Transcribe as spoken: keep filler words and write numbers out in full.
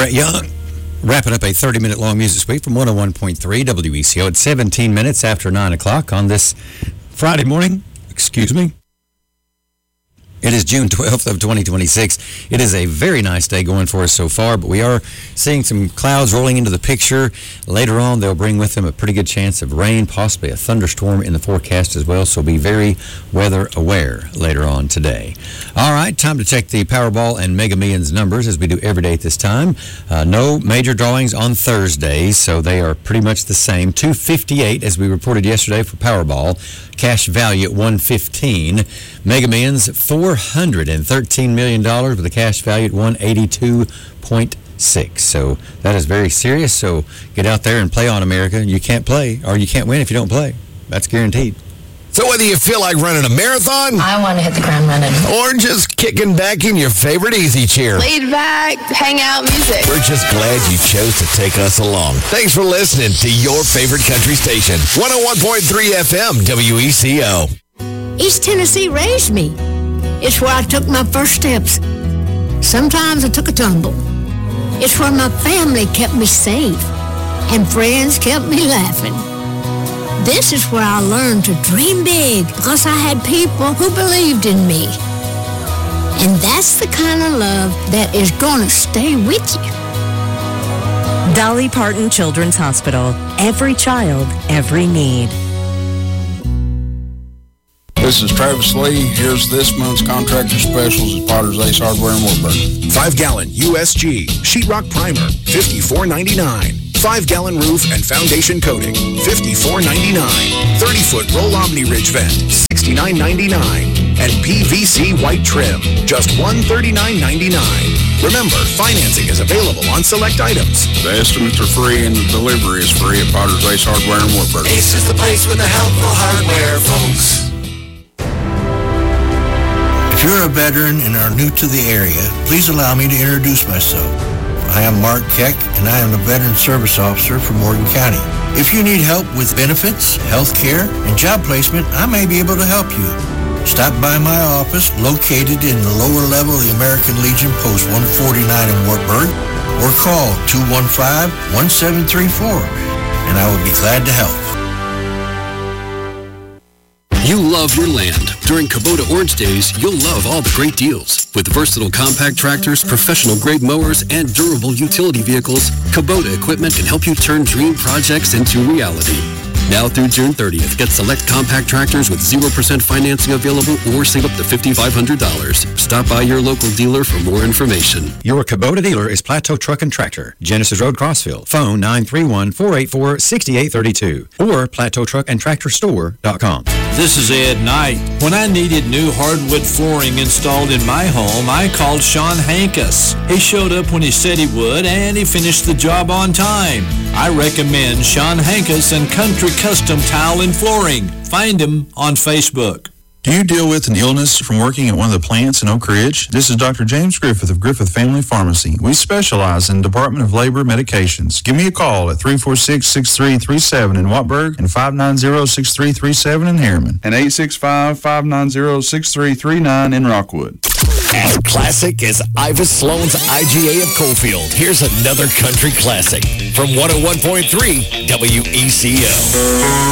Brett Young, wrapping up a thirty-minute long music suite from one oh one point three W E C O at seventeen minutes after nine o'clock on this Friday morning. Excuse me. It is June twelfth of twenty twenty-six. It is a very nice day going for us so far, but we are seeing some clouds rolling into the picture. Later on, they'll bring with them a pretty good chance of rain, possibly a thunderstorm in the forecast as well, so be very weather aware later on today. All right, time to check the Powerball and Mega Millions numbers as we do every day at this time. Uh, no major drawings on Thursdays, so they are pretty much the same. two fifty-eight, as we reported yesterday for Powerball. Cash value at one fifteen. Mega Millions, four hundred thirteen million dollars with a cash value at one eighty-two point six. So that is very serious. So get out there and play on, America. You can't play, or you can't win if you don't play. That's guaranteed. So whether you feel like running a marathon, I want to hit the ground running, or just kicking back in your favorite easy chair, laid back, hang out music, we're just glad you chose to take us along. Thanks for listening to your favorite country station, one oh one point three F M W E C O. East Tennessee raised me. It's where I took my first steps. Sometimes I took a tumble. It's where my family kept me safe and friends kept me laughing. This is where I learned to dream big because I had people who believed in me. And that's the kind of love that is going to stay with you. Dolly Parton Children's Hospital. Every child, every need. This is Travis Lee. Here's this month's contractor specials at Potter's Ace Hardware in Wartburg. Five gallon U S G sheetrock primer, fifty-four ninety-nine. Five gallon roof and foundation coating, fifty-four ninety-nine. thirty foot roll Omni Ridge vent, sixty-nine ninety-nine. And P V C white trim, just one thirty-nine ninety-nine. Remember, financing is available on select items. The estimates are free and the delivery is free at Potter's Ace Hardware in Wartburg. Ace is the place with the helpful hardware, folks. If you're a veteran and are new to the area, please allow me to introduce myself. I am Mark Keck, and I am the Veteran Service Officer for Morgan County. If you need help with benefits, health care, and job placement, I may be able to help you. Stop by my office, located in the lower level of the American Legion, Post one forty-nine in Wartburg, or call two one five, one seven three four, and I will be glad to help. You love your land. During Kubota Orange Days, you'll love all the great deals. With versatile compact tractors, professional-grade mowers, and durable utility vehicles, Kubota equipment can help you turn dream projects into reality. Now through June thirtieth, get select compact tractors with zero percent financing available or save up to five thousand five hundred dollars. Stop by your local dealer for more information. Your Kubota dealer is Plateau Truck and Tractor, Genesis Road, Crossville. Phone nine three one, four eight four, six eight three two or plateau truck and tractor store dot com. This is Ed Knight. When I needed new hardwood flooring installed in my home, I called Sean Hankus. He showed up when he said he would, and he finished the job on time. I recommend Sean Hankus and Country Custom Tile and Flooring. Find him on Facebook. Do you deal with an illness from working at one of the plants in Oak Ridge? This is Doctor James Griffith of Griffith Family Pharmacy. We specialize in Department of Labor medications. Give me a call at three four six, six three three seven in Wattsburg and five nine zero, six three three seven in Harriman And eight six five, five nine zero, six three three nine in Rockwood. As classic as Ivis Sloan's I G A of Coalfield, here's another country classic from one oh one point three W E C O.